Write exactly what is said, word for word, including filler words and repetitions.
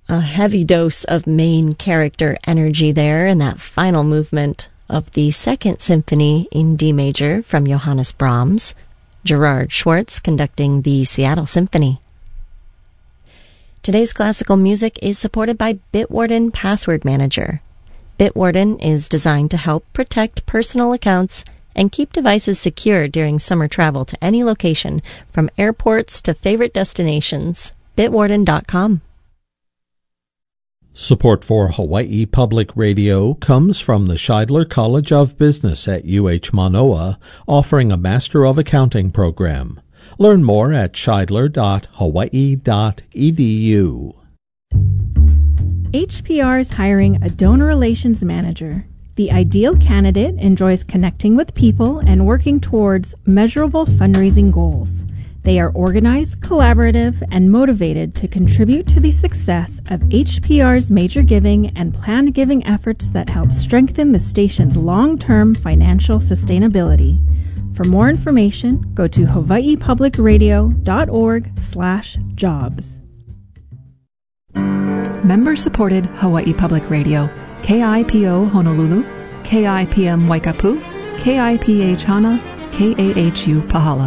A heavy dose of main character energy there in that final movement of the Second Symphony in D major from Johannes Brahms. Gerard Schwartz conducting the Seattle Symphony. Today's classical music is supported by Bitwarden Password Manager. Bitwarden is designed to help protect personal accounts and keep devices secure during summer travel to any location, from airports to favorite destinations. Bitwarden dot com. Support for Hawaii Public Radio comes from the Scheidler College of Business at U H Manoa, offering a Master of Accounting program. Learn more at scheidler dot hawaii dot e d u. H P R is hiring a donor relations manager. The ideal candidate enjoys connecting with people and working towards measurable fundraising goals. They are organized, collaborative, and motivated to contribute to the success of H P R's major giving and planned giving efforts that help strengthen the station's long-term financial sustainability. For more information, go to hawaii public radio dot org slash jobs. Member-supported Hawaii Public Radio, K I P O Honolulu, K I P M Waikapu, K I P H Hana, K A H U Pahala.